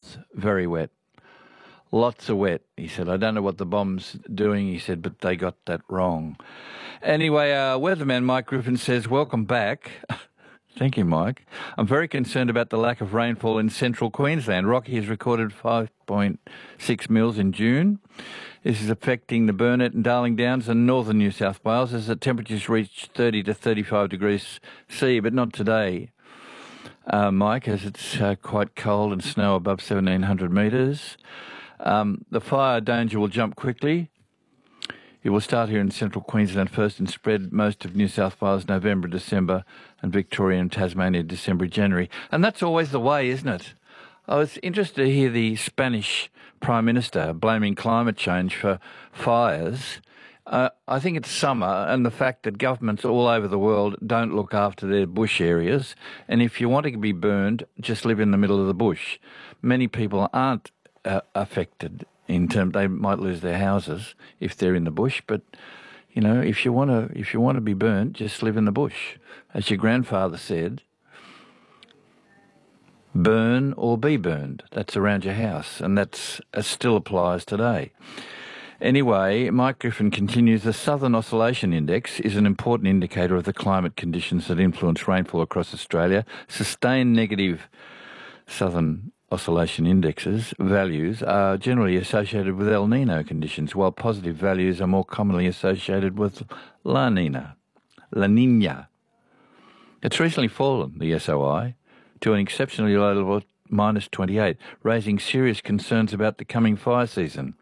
South, very wet. Lots of wet, he said. I don't know what the bomb's doing, he said, but they got that wrong. Anyway, weatherman Mike Griffin says, welcome back. Thank you, Mike. I'm very concerned about the lack of rainfall in central Queensland. Rocky has recorded 5.6 mils in June. This is affecting the Burnett and Darling Downs and northern New South Wales as the temperatures reach 30 to 35 degrees C, but not today, Mike, as it's quite cold and snow above 1,700 metres. The fire danger will jump quickly. It will start here in central Queensland first and spread most of New South Wales November, December, and Victoria and Tasmania December, January. And that's always the way, isn't it? I was interested to hear the Spanish Prime Minister blaming climate change for fires. I think it's summer and the fact that governments all over the world don't look after their bush areas. And if you want to be burned, just live in the middle of the bush. Many people aren't affected in terms they might lose their houses if they're in the bush, but you know, if you want to be burnt, just live in the bush. As your grandfather said, burn or be burned. That's around your house, and that still applies today. Anyway, Mike Griffin continues, the Southern Oscillation Index is an important indicator of the climate conditions that influence rainfall across Australia. Sustained negative Southern Oscillation Indexes values are generally associated with El Nino conditions, while positive values are more commonly associated with La Nina. It's recently fallen, the SOI, to an exceptionally low level of -28, raising serious concerns about the coming fire season.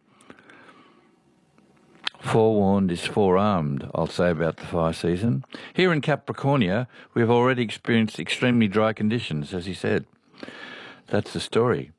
Forewarned is forearmed, I'll say about the fire season. Here in Capricornia, we've already experienced extremely dry conditions, as he said. That's the story.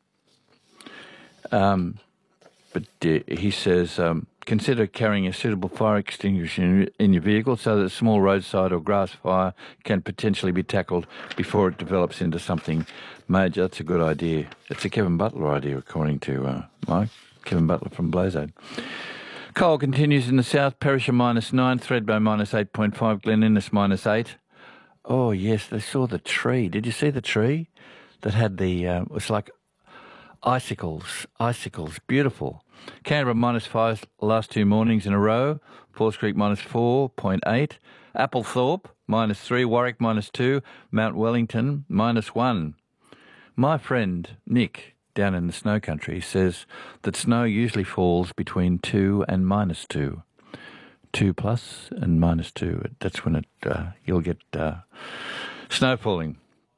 But he says, consider carrying a suitable fire extinguisher in your vehicle so that a small roadside or grass fire can potentially be tackled before it develops into something major. That's a good idea. It's a Kevin Butler idea, according to Mike. Kevin Butler from Blazade. Coal continues in the south. Perisher -9, Thredbo -8.5, Glen Innes -8. Oh, yes, they saw the tree. Did you see the tree? That had the, it was like icicles, beautiful. Canberra -5 last 2 mornings in a row. Falls Creek -4.8. Applethorpe -3. Warwick -2. Mount Wellington -1. My friend Nick down in the snow country says that snow usually falls between 2 and -2. 2 plus and -2. That's when you'll get snow falling.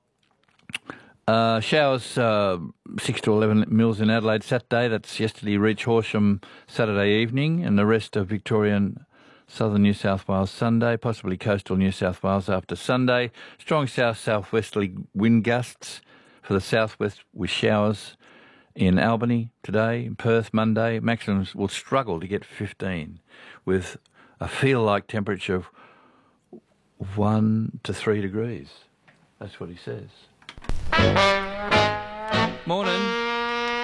Showers 6 to 11 mils in Adelaide Saturday. That's yesterday. Reach Horsham Saturday evening, and the rest of Victoria and southern New South Wales Sunday, possibly coastal New South Wales after Sunday. Strong south-southwesterly wind gusts for the southwest with showers in Albany today. In Perth Monday, maximums will struggle to get 15 with a feel-like temperature of 1 to 3 degrees. That's what he says. Morning.